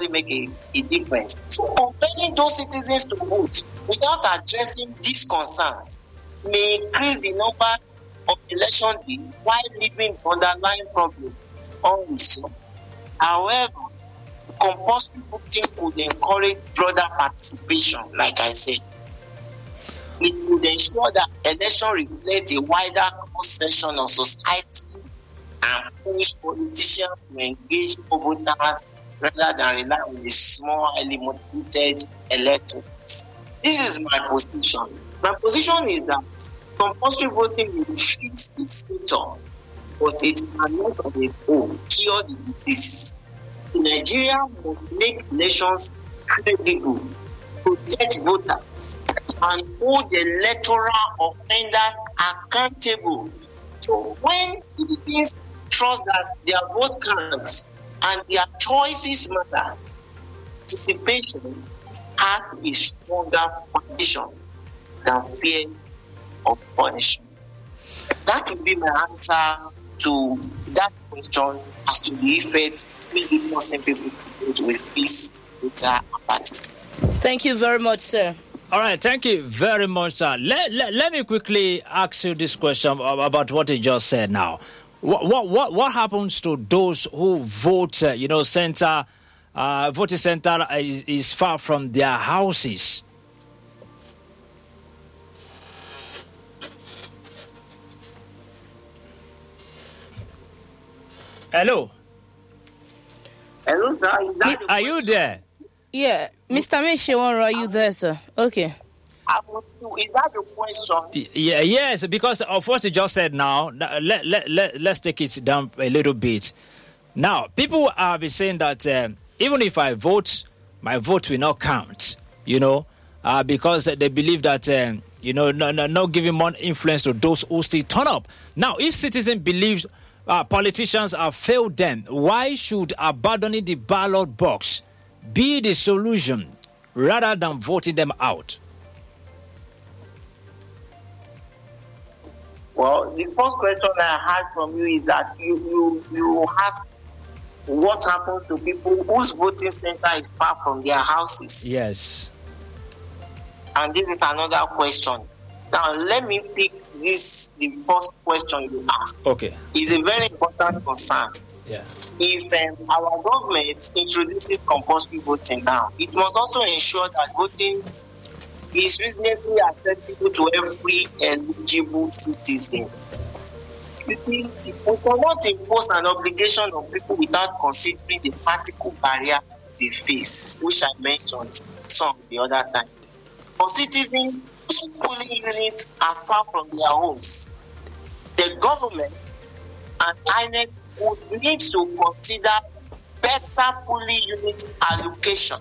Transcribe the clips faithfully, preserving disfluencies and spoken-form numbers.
actually make a, a difference. So compelling those citizens to vote without addressing these concerns may increase the numbers of election day while leaving the underlying problem unresolved. However, compulsory voting could encourage broader participation, like I said. It would ensure that election reflects a wider cross-section of society and push politicians to engage voters rather than rely on the small, highly motivated electorates. This is my position. My position is that compulsory voting will fit the symptom, but it cannot on its own cure the disease. Nigeria must make elections credible, protect voters, and hold electoral offenders accountable. So when citizens trust that their vote counts and their choices matter, participation has a stronger foundation than fear of punishment. That would be my answer to that question as to the effect maybe forcing people to vote with peace, with uh, apathy. Thank you very much, sir. All right, thank you very much, sir. Let, let, let me quickly ask you this question about what you just said now. What what what, what happens to those who vote, uh, you know, center, uh, voting center is, is far from their houses? Hello? Hello, sir. Is that Are you there? Yeah, Mister Meshewon, are you there, sir? Okay. Is that the question? Yeah, yes, because of what you just said now, let, let, let, let's take it down a little bit. Now, people have been saying that uh, even if I vote, my vote will not count, you know, uh, because they believe that, uh, you know, not, not, not giving more influence to those who still turn up. Now, if citizens believe uh, politicians have failed them, why should abandoning the ballot box be the solution rather than voting them out? Well, the first question I had from you is that you you, you asked what happens to people whose voting center is far from their houses. Yes. And this is another question. Now, let me pick this, the first question you asked. Okay. It's a very important concern. Yeah. If um, our government introduces compulsory voting now, it must also ensure that voting is reasonably accessible to every eligible citizen. You see, we cannot impose an obligation on people without considering the practical barriers they face, which I mentioned some the other time. For citizens whose polling units are far from their homes, the government and I N E C would need to consider better polling unit allocation,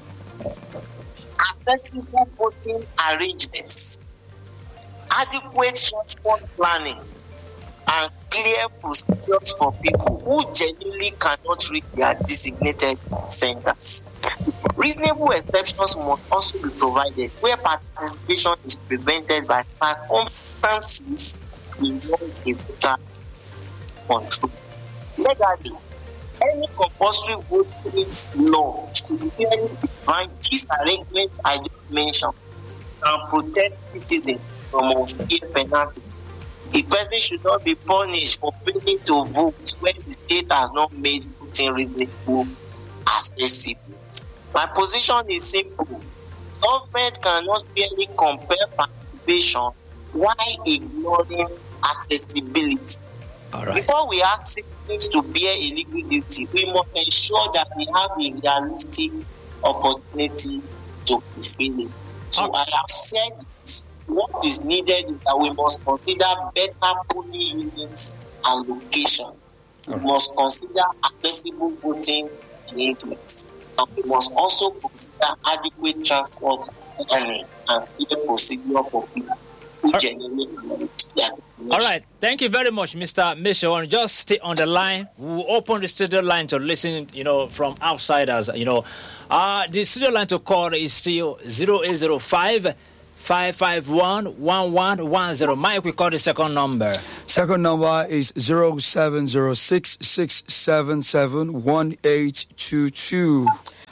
accessible voting arrangements, adequate transport planning, and clear procedures for people who genuinely cannot reach their designated centers. Reasonable exceptions must also be provided where participation is prevented by circumstances beyond a voter control. Legally, any compulsory voting law should clearly define these arrangements I just mentioned and protect citizens from unfair penalties. A person should not be punished for failing to vote when the state has not made voting reasonable accessible. My position is simple. Government cannot fairly compel participation while ignoring accessibility. All right. Before we ask citizens to bear a legal duty, we must ensure that we have a realistic opportunity to fulfill it. So Oh. I have said it. What is needed is that we must consider better polling units and location. We Right. must consider accessible voting arrangements. And we must also consider adequate transport planning and clear procedure for people who Right. genuinely need their All right. Thank you very much, Mister Meshewon. Just stay on the line. We'll open the studio line to listen, you know, from outsiders, you know. Uh, the studio line to call is still zero eight zero five, five five one, one one one zero. Mike, we call the second number. Second number is zero seven zero six, six seven seven, one eight two two.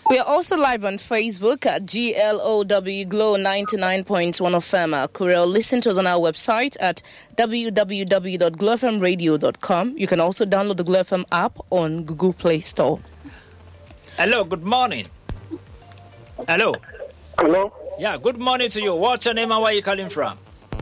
We are also live on Facebook at G L O W Glow ninety-nine point one F M. Kurel, listen to us on our website at w w w dot glow f m radio dot com. You can also download the Glow F M app on Google Play Store. Hello, good morning. Hello. Hello. Yeah, good morning to you. What's your name and where are you calling from?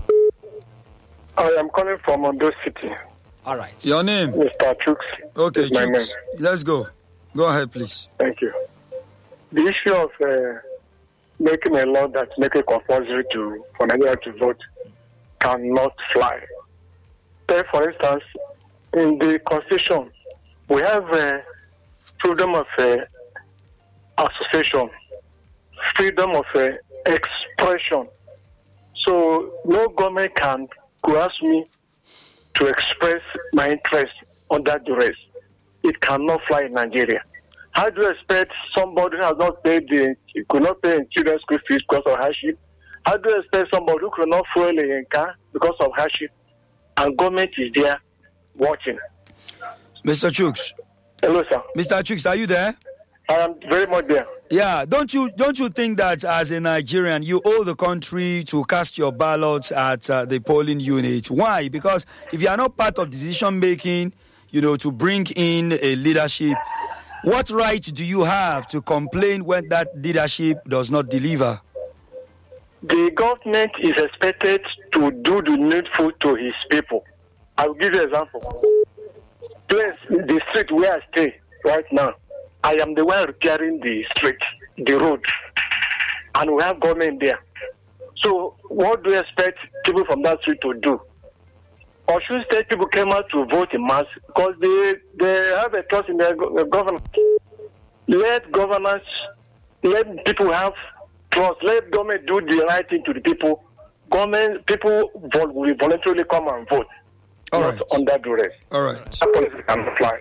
I am calling from Ondo City. All right. Your name? Mister Chooks. Okay, is my Chooks. name. Let's go. Go ahead, please. Thank you. The issue of uh, making a law that make it compulsory to for Nigeria to vote cannot fly. Take, for instance, in the Constitution, we have uh, freedom of uh, association, freedom of uh, expression. So no government can coerce me to express my interest under duress. It cannot fly in Nigeria. How do you expect somebody who has not paid the, could not pay in children's school fees because of hardship? How do you expect somebody who could not fuel a car because of hardship, and government is there watching? Mister Chooks. Hello, sir. Mister Chooks, are you there? I am very much there. Yeah, don't you don't you think that as a Nigerian, you owe the country to cast your ballots at uh, the polling unit? Why? Because if you are not part of decision making, you know, to bring in a leadership, what right do you have to complain when that leadership does not deliver? The government is expected to do the needful to his people. I will give you an example. Place, the street where I stay right now, I am the one repairing the street, the road, and we have government there. So what do you expect people from that street to do? Or should state people came out to vote in mass because they, they have a trust in their go- government. Let governance, let people have trust. Let government do the right thing to the people. Government, people vol- will voluntarily come and vote. All not right. under duress. All right. That policy can fly.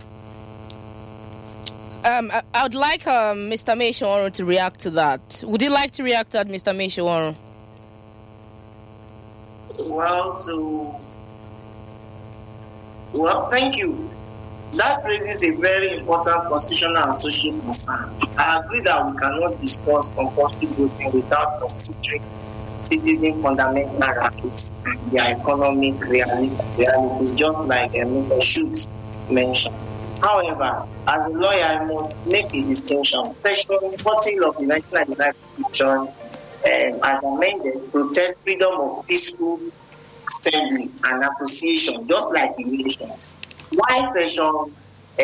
Um, I, I would like um, Mister Meshawaru to react to that. Would you like to react to that, Mister Meshawaru? Well, to well, thank you. That raises a very important constitutional and social concern. I agree that we cannot discuss compulsory voting without considering citizen fundamental rights and their economic reality, reality just like uh, Mister Chooks mentioned. However, as a lawyer, I must make a distinction. Section fourteen of the nineteen ninety-nine Constitution, um, as amended, protect freedom of peaceful assembly and association, just like the nations. Why section, uh,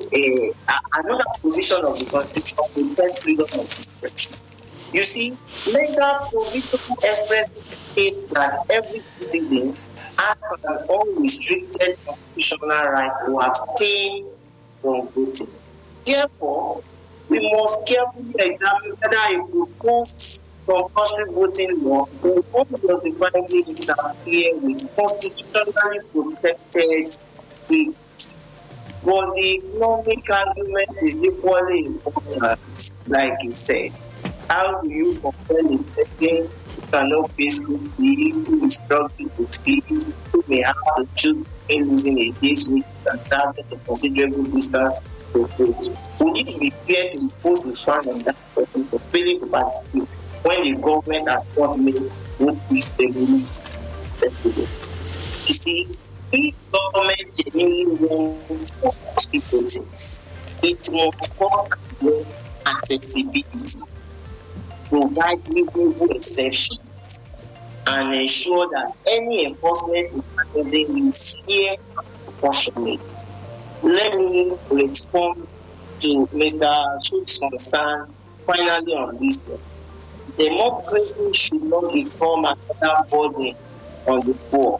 uh, another provision of the Constitution protects freedom of expression? You see, legal provision expressly states that every citizen has an unrestricted constitutional right to abstain from voting. Therefore, we must carefully examine whether a proposed compulsory voting law will unjustifiably interfere with constitutionally protected rights. But the economic argument is equally important, like you said. How do you compare a person who cannot pay school fees, who is struggling with fees, who may have to choose between losing a day's week and traveling a considerable distance to vote? Would it be fair to impose a fine on that person for failing to participate when the government has not made vote if they will yesterday? You see, if government genuinely wants compulsory voting, it must work with accessibility, provide reasonable exceptions, and ensure that any enforcement mechanism is fair and proportionate. Let me respond to Mister Chooks' concern finally on this point. Democracy should not become another burden on the poor.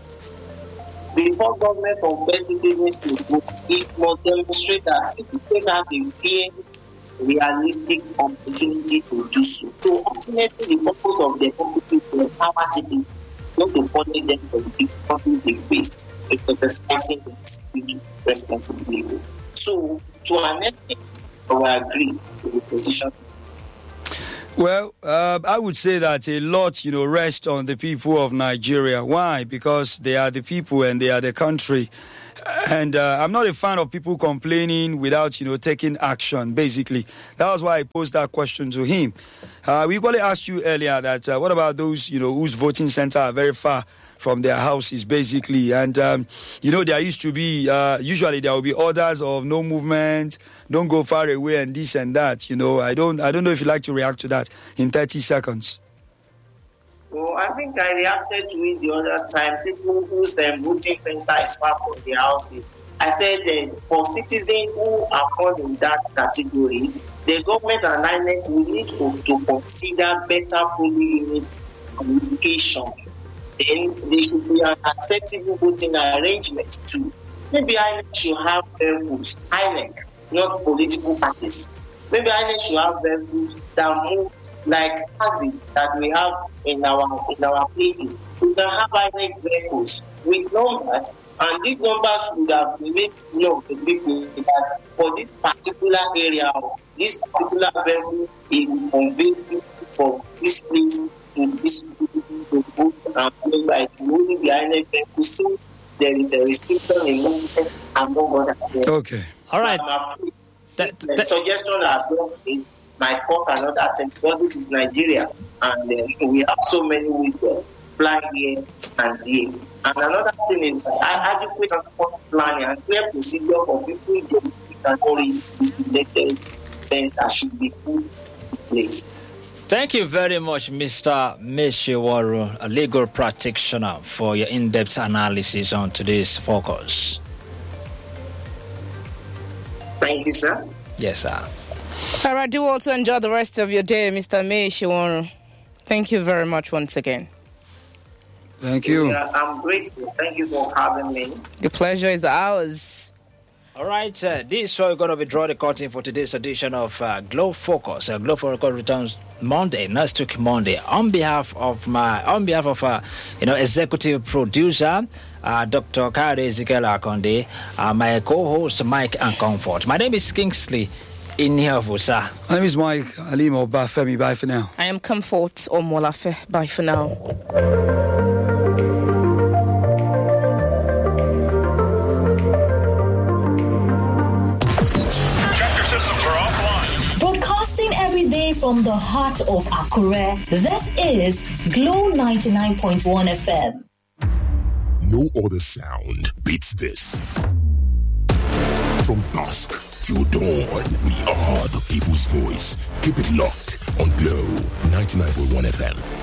Before government compels citizens to vote, it must demonstrate that citizens have a fair, realistic opportunity to do so. So ultimately, the purpose of democracy is to empower citizens, not to punish them for the difficulties they face in exercising their civic responsibility. So, to an extent, I agree with the position. Well, uh, I would say that a lot, you know, rests on the people of Nigeria. Why? Because they are the people and they are the country. And uh, I'm not a fan of people complaining without, you know, taking action, basically. That was why I posed that question to him. Uh, we equally asked you earlier that uh, what about those, you know, whose voting center are very far from their houses, basically. And, um, you know, there used to be, uh, usually there will be orders of no movement, don't go far away and this and that. You know, I don't I don't know if you'd like to react to that in thirty seconds. Well, I think I reacted to it the other time. People whose um, voting center is far from their houses. I said that for citizens who are found in that categories, the government and I N E C will need to, to consider better polling unit communication. Then there should be an accessible voting arrangement too. Maybe I N E C should have vehicles, I N E C, not political parties. Maybe I N E C should have vehicles that move like taxis that we have in our in our places. We can have I N E C vehicles with numbers, and these numbers would have been made known to people that for this particular area, this particular vehicle is conveyed from this place to this place to vote and play by only the I N E C vehicle since there is a restriction in movement among other. Okay. All right. I'm afraid That, the that, suggestion that I've just made might cause another attempt because this is Nigeria and uh, we have so many ways to fly here and there. And another thing is that adequate transport planning and clear procedure for people in the category related center should be put in place. Thank you very much, Mister Meshiwaru, a legal practitioner, for your in-depth analysis on today's focus. Thank you, sir. Yes, sir. All right, do also enjoy the rest of your day, Mister Meshiwaru. Thank you very much once again. Thank you. Yeah, I'm grateful. Thank you for having me. The pleasure is ours. All right, uh, this is where we're going to be drawing the curtain for today's edition of uh, Glow Focus. Uh, Glow Focus returns Monday, next week Monday. On behalf of my, on behalf of uh, you know, executive producer uh, Doctor Kade Ezekiel Akonde, uh, my co-host Mike and Comfort. My name is Kingsley Inhiavusa. My name is Mike Alimo Bafemi. Bye for now. I am Comfort Omolafe. Bye for now. Every day from the heart of Akure, this is Glow ninety-nine point one F M. No other sound beats this. From dusk till dawn, we are the people's voice. Keep it locked on Glow ninety-nine point one F M.